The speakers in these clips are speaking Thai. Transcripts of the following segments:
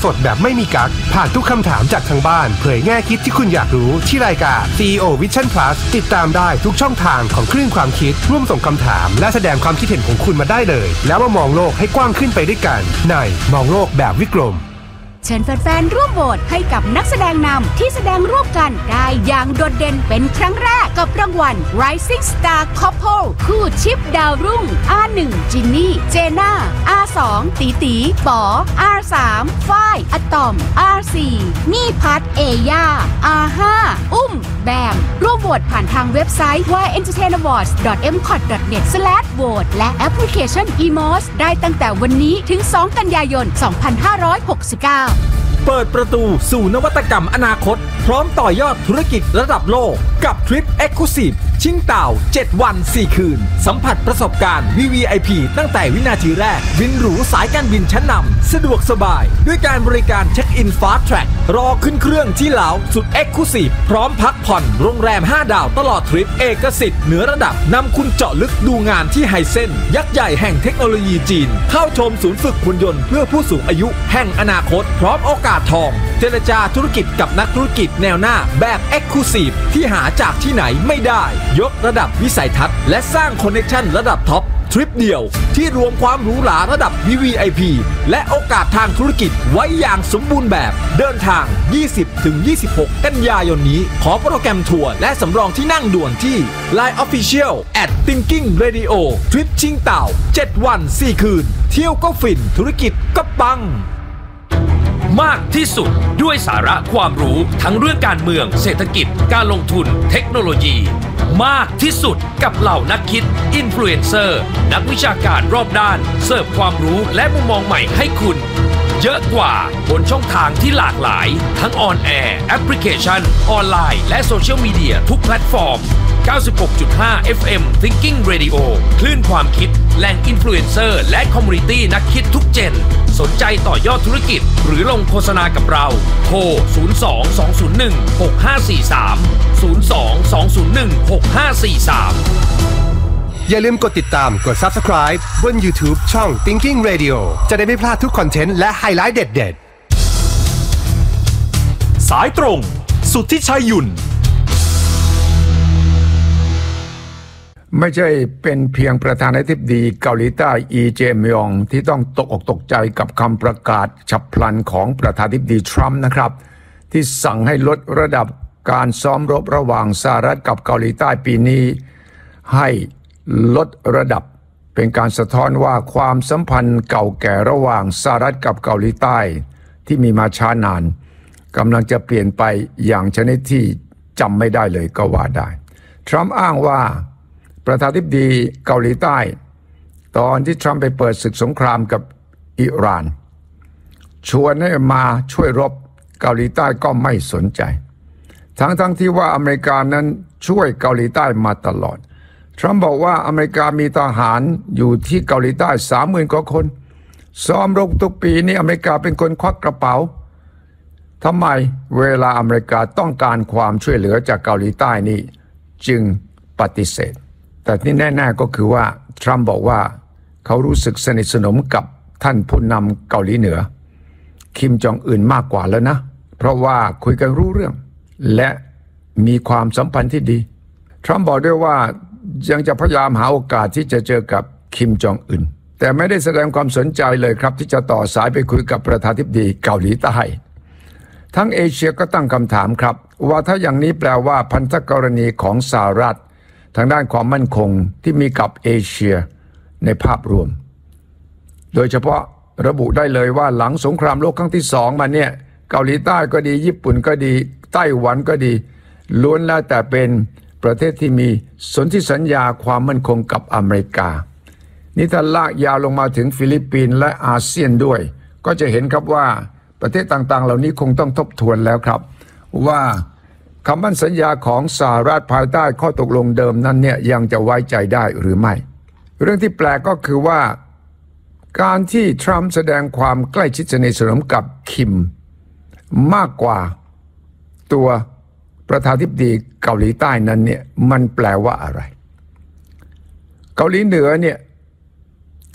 สดแบบไม่มีกั๊กผ่านทุกคำถามจากทางบ้านเผยแง่คิดที่คุณอยากรู้ที่รายการ CEO Vision Plus ติดตามได้ทุกช่องทางของคลื่นความคิดร่วมส่งคำถามและแสดงความคิดเห็นของคุณมาได้เลยแล้วมามองโลกให้กว้างขึ้นไปด้วยกันในมองโลกแบบวิกรมเชิญแฟนๆร่วมโหวตให้กับนักแสดงนำที่แสดงร่วมกันได้อย่างโดดเด่นเป็นครั้งแรกกับรางวัล Rising Star Couple คู่ชิปดาวรุ่ง R1 จินนี่เจน่า R2 ตีตีป๋อ R3 ฝ้ายอะตอม R4 มี่พัทเอย่า R5 อุ้มแบมร่วมโหวตผ่านทางเว็บไซต์ www.entertainawards.mcot.net/vote และแอปพลิเคชัน eMOS ได้ตั้งแต่วันนี้ถึง 2 กันยายน 2569 เปิดประตูสู่นวัตกรรมอนาคตพร้อมต่อยอดธุรกิจระดับโลกกับทริป Exclusive ชิงเต่า7 วัน 4 คืนสัมผัสประสบการณ์ VVIP ตั้งแต่วินาทีแรกบินหรูสายการบินชั้นนำสะดวกสบายด้วยการบริการเช็คอิน Fast Track รอขึ้นเครื่องที่ลาวสุด Exclusive พร้อมพักผ่อนโรงแรม5 ดาวตลอดทริปเอกสิทธิ์เหนือระดับนำคุณเจาะลึกดูงานที่ไฮเซ็นยักษ์ใหญ่แห่งเทคโนโลยีจีนเข้าชมศูนย์ฝึกหุ่นยนต์เพื่อผู้สูงอายุแห่งอนาคตพร้อมโอกาสทองเจรจาธุรกิจกับนักธุรกิจแนวหน้าแบบ Exclusive ที่หาจากที่ไหนไม่ได้ยกระดับวิสัยทัศน์และสร้างคอนเนคชั่นระดับท็อปทริปเดียวที่รวมความหรูหราระดับ VVIP และโอกาสทางธุรกิจไว้อย่างสมบูรณ์แบบเดินทาง 20-26 กันยายนนี้ขอโปรแกรมทัวร์และสำรองที่นั่งด่วนที่ Line Official @Thinking Radio ทริปชิงเต่า7 วัน 4 คืนเที่ยวก็ฟินธุรกิจก็ปังมากที่สุดด้วยสาระความรู้ทั้งเรื่องการเมืองเศรษฐกิจการลงทุนเทคโนโลยีมากที่สุดกับเหล่านักคิดอินฟลูเอนเซอร์นักวิชาการรอบด้านเสิร์ฟความรู้และมุมมองใหม่ให้คุณเยอะกว่าบนช่องทางที่หลากหลายทั้งออนแอร์แอปพลิเคชันออนไลน์และโซเชียลมีเดียทุกแพลตฟอร์ม 96.5 FM Thinking Radio คลื่นความคิดแหล่งอินฟลูเอนเซอร์และคอมมูนิตี้นักคิดทุกเจนสนใจต่อยอดธุรกิจหรือลงโฆษณากับเราโทร 02-201-6543 อย่าลืมกดติดตามกด Subscribe บน YouTube ช่อง Thinking Radio จะได้ไม่พลาดทุกคอนเทนต์และไฮไลท์เด็ดๆสายตรงสุทธิชัยหยุ่นไม่ใช่เป็นเพียงประธานาธิบดีเกาหลีใต้อีเจมยองที่ต้องตกอกตกใจกับคำประกาศฉับพลันของประธานาธิบดีทรัมป์นะครับที่สั่งให้ลดระดับการซ้อมรบระหว่างสหรัฐกับเกาหลีใต้ปีนี้ให้ลดระดับเป็นการสะท้อนว่าความสัมพันธ์เก่าแก่ระหว่างสหรัฐกับเกาหลีใต้ที่มีมาช้านานกำลังจะเปลี่ยนไปอย่างชนิดที่จำไม่ได้เลยก็ว่าได้ทรัมป์อ้างว่าประธานาธิบดีเกาหลีใต้ตอนที่ทรัมป์ไปเปิดศึกสงครามกับอิหร่านชวนให้มาช่วยรบเกาหลีใต้ก็ไม่สนใจทั้งที่ว่าอเมริกานั้นช่วยเกาหลีใต้มาตลอดทรัมป์บอกว่าอเมริกามีทหารอยู่ที่เกาหลีใต้ 30,000 กว่าคนซ้อมรบทุกปีนี้อเมริกาเป็นคนควักกระเป๋าทำไมเวลาอเมริกาต้องการความช่วยเหลือจากเกาหลีใต้นี่จึงปฏิเสธแต่ที่แน่ๆก็คือว่าทรัมป์บอกว่าเขารู้สึกสนิทสนมกับท่านผู้นำเกาหลีเหนือคิมจองอึนมากกว่าแล้วนะเพราะว่าคุยกันรู้เรื่องและมีความสัมพันธ์ที่ดีทรัมป์บอกด้วยว่ายังจะพยายามหาโอกาสที่จะเจอกับคิมจองอึนแต่ไม่ได้แสดงความสนใจเลยครับที่จะต่อสายไปคุยกับประธานาธิบดีเกาหลีใต้ทั้งเอเชียก็ตั้งคำถามครับว่าถ้าอย่างนี้แปลว่าพันธกรณีของสหรัฐทางด้านความมั่นคงที่มีกับเอเชียในภาพรวมโดยเฉพาะระบุได้เลยว่าหลังสงครามโลกครั้งที่2มาเนี่ยเกาหลีใต้ก็ดีญี่ปุ่นก็ดีไต้หวันก็ดีล้วนแล้วแต่เป็นประเทศที่มีสนธิสัญญาความมั่นคงกับอเมริกานี่ถ้าลากยาวลงมาถึงฟิลิปปินส์และอาเซียนด้วยก็จะเห็นครับว่าประเทศต่างๆเหล่านี้คงต้องทบทวนแล้วครับว่าคำมั่นสัญญาของสหรัฐภายใต้ข้อตกลงเดิมนั้นเนี่ยยังจะไว้ใจได้หรือไม่เรื่องที่แปลกก็คือว่าการที่ทรัมป์แสดงความใกล้ชิดสนิทสนมกับคิมมากกว่าตัวประธานาธิบดีเกาหลีใต้นั้นเนี่ยมันแปลว่าอะไรเกาหลีเหนือเนี่ย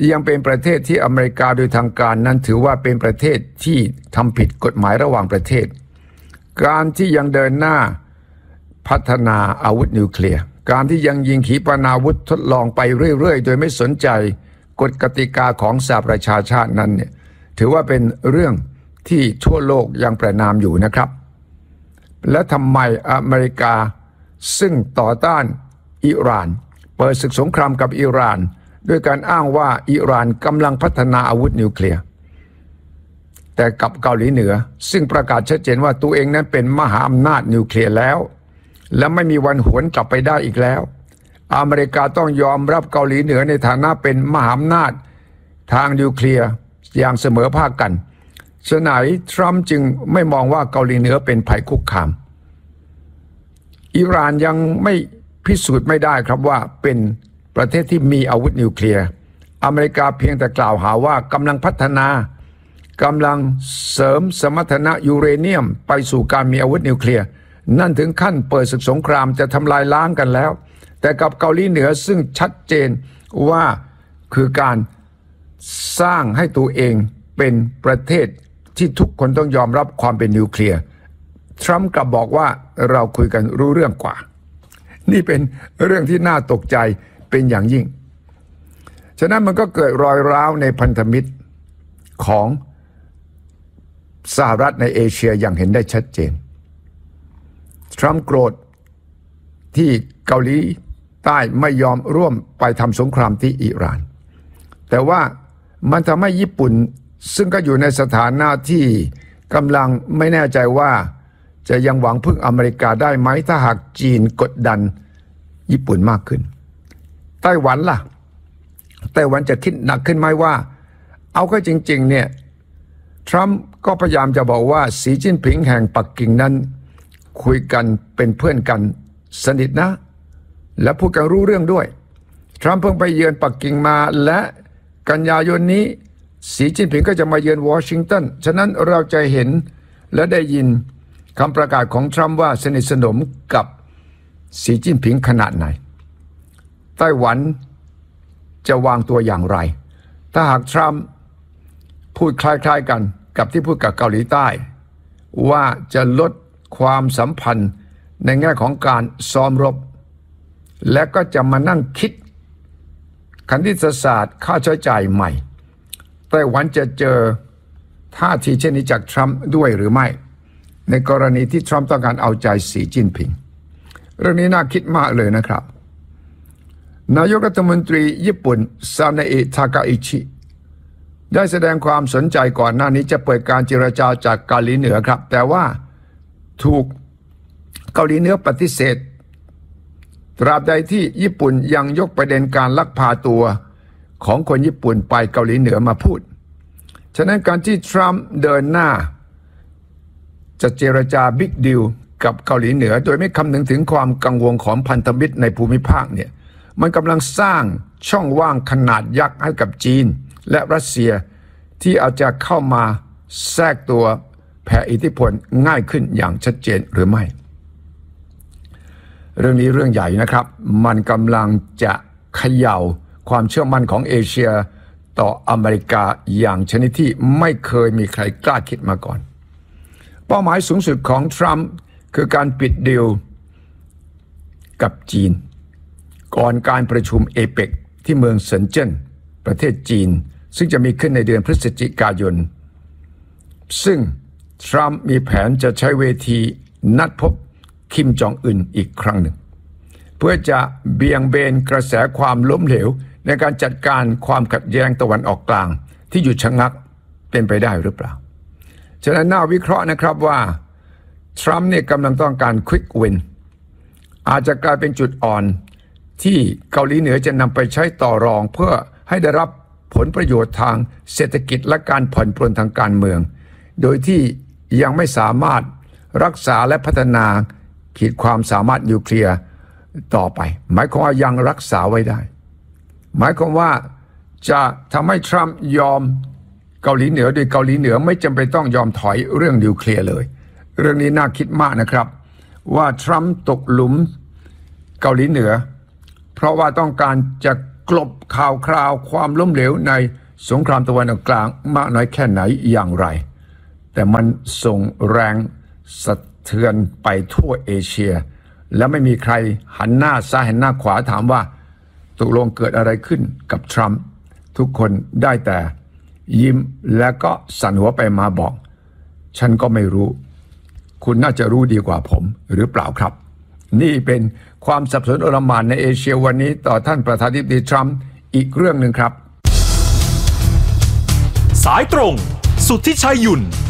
ยังเป็นประเทศที่อเมริกาโดยทางการนั้นถือว่าเป็นประเทศที่ทำผิดกฎหมายระหว่างประเทศการที่ยังเดินหน้าพัฒนาอาวุธนิวเคลียร์การที่ยังยิงขีปนาวุธทดลองไปเรื่อยๆโดยไม่สนใจกฎกติกาของสหประชาชาตินั้นเนี่ยถือว่าเป็นเรื่องที่ทั่วโลกยังประณามอยู่นะครับและทำไมอเมริกาซึ่งต่อต้านอิหร่านเปิดศึกสงครามกับอิหร่านด้วยการอ้างว่าอิหร่านกำลังพัฒนาอาวุธนิวเคลียร์แต่กับเกาหลีเหนือซึ่งประกาศชัดเจนว่าตัวเองนั้นเป็นมหาอำนาจนิวเคลียร์แล้วและไม่มีวันหวนกลับไปได้อีกแล้วอเมริกาต้องยอมรับเกาหลีเหนือในฐานะเป็นมหาอำนาจทางนิวเคลียร์อย่างเสมอภาคกันฉะนั้นทรัมป์จึงไม่มองว่าเกาหลีเหนือเป็นภัยคุกคามอิหร่านยังไม่พิสูจน์ไม่ได้ครับว่าเป็นประเทศที่มีอาวุธนิวเคลียร์อเมริกาเพียงแต่กล่าวหาว่ากำลังพัฒนากำลังเสริมสมรรถนะยูเรเนียมไปสู่การมีอาวุธนิวเคลียร์นั่นถึงขั้นเปิดศึกสงครามจะทำลายล้างกันแล้วแต่กับเกาหลีเหนือซึ่งชัดเจนว่าคือการสร้างให้ตัวเองเป็นประเทศที่ทุกคนต้องยอมรับความเป็นนิวเคลียร์ทรัมป์กลับบอกว่าเราคุยกันรู้เรื่องกว่านี่เป็นเรื่องที่น่าตกใจเป็นอย่างยิ่งฉะนั้นมันก็เกิดรอยร้าวในพันธมิตรของสหรัฐในเอเชียอย่างเห็นได้ชัดเจนทรัมป์โกรธที่เกาหลีใต้ไม่ยอมร่วมไปทำสงครามที่อิหร่านแต่ว่ามันทำให้ญี่ปุ่นซึ่งก็อยู่ในสถานะที่กำลังไม่แน่ใจว่าจะยังหวังพึ่งอเมริกาได้ไหมถ้าหากจีนกดดันญี่ปุ่นมากขึ้นไต้หวันล่ะไต้หวันจะคิดหนักขึ้นไหมว่าเอาก็จริงๆเนี่ยทรัมป์ก็พยายามจะบอกว่าสีจิ้นผิงแห่งปักกิ่งนั้นคุยกันเป็นเพื่อนกันสนิทนะและพูดกันรู้เรื่องด้วยทรัมป์เพิ่งไปเยือนปักกิ่งมาและกันยายนนี้สีจิ้นผิงก็จะมาเยือนวอชิงตันฉะนั้นเราจะเห็นและได้ยินคำประกาศของทรัมป์ว่าสนิทสนมกับสีจิ้นผิงขนาดไหนไต้หวันจะวางตัวอย่างไรถ้าหากทรัมป์พูดคล้ายๆกันกับที่พูดกับเกาหลีใต้ว่าจะลดความสัมพันธ์ในแง่ของการซ้อมรบและก็จะมานั่งคิดคณิตศาสตร์ค่าใช้จ่ายใหม่ไต้หวันจะเจอท่าทีเช่นนี้จากทรัมป์ด้วยหรือไม่ในกรณีที่ทรัมป์ต้องการเอาใจสีจิ้นผิงเรื่องนี้น่าคิดมากเลยนะครับนายกรัฐมนตรีญี่ปุ่นซานาเอะทากาอิชิได้แสดงความสนใจก่อนหน้านี้จะเปิดการเจรจาจากเกาหลีเหนือครับแต่ว่าถูกเกาหลีเหนือปฏิเสธตราบใดที่ญี่ปุ่นยังยกประเด็นการลักพาตัวของคนญี่ปุ่นไปเกาหลีเหนือมาพูดฉะนั้นการที่ทรัมป์เดินหน้าจะเจรจาบิ๊กดีลกับเกาหลีเหนือโดยไม่คำนึงถึงความกังวลของพันธมิตรในภูมิภาคเนี่ยมันกำลังสร้างช่องว่างขนาดยักษ์ให้กับจีนและรัสเซียที่อาจจะเข้ามาแทรกตัวแผ่อิทธิพลง่ายขึ้นอย่างชัดเจนหรือไม่เรื่องนี้เรื่องใหญ่นะครับมันกำลังจะเขย่าความเชื่อมั่นของเอเชียต่ออเมริกาอย่างชนิดที่ไม่เคยมีใครกล้าคิดมาก่อนเป้าหมายสูงสุดของทรัมป์คือการปิดดีลกับจีนก่อนการประชุมเอเปกที่เมืองเซินเจิ้นประเทศจีนซึ่งจะมีขึ้นในเดือนพฤศจิกายนซึ่งทรัมป์มีแผนจะใช้เวทีนัดพบคิมจองอึนอีกครั้งหนึ่งเพื่อจะเบี่ยงเบนกระแสความล้มเหลวในการจัดการความขัดแย้งตะวันออกกลางที่หยุดชะงักเป็นไปได้หรือเปล่าฉะนั้นน่าวิเคราะห์นะครับว่าทรัมป์เนี่ยกำลังต้องการควิกวินอาจจะกลายเป็นจุดอ่อนที่เกาหลีเหนือจะนำไปใช้ต่อรองเพื่อให้ได้รับผลประโยชน์ทางเศรษฐกิจและการผ่อนปรนทางการเมืองโดยที่ยังไม่สามารถรักษาและพัฒนาขีดความสามารถนิวเคลียร์ต่อไปหมายความว่ายังรักษาไว้ได้หมายความว่าจะทำให้ทรัมป์ยอมเกาหลีเหนือโดยเกาหลีเหนือไม่จำเป็นต้องยอมถอยเรื่องนิวเคลียร์เลยเรื่องนี้น่าคิดมากนะครับว่าทรัมป์ตกหลุมเกาหลีเหนือเพราะว่าต้องการจะกลบข่าวคราวความล้มเหลวในสงครามตะวันออกกลางมากน้อยแค่ไหนอย่างไรแต่มันส่งแรงสะเทือนไปทั่วเอเชียและไม่มีใครหันหน้าซ้ายหันหน้าขวาถามว่าตกลงเกิดอะไรขึ้นกับทรัมป์ทุกคนได้แต่ยิ้มและก็สั่นหัวไปมาบอกฉันก็ไม่รู้คุณน่าจะรู้ดีกว่าผมหรือเปล่าครับนี่เป็นความสับสนโอลหม่านในเอเชียวันนี้ต่อท่านประธานาธิบดีทรัมป์อีกเรื่องหนึ่งครับสายตรงสุทธิชัยหยุ่น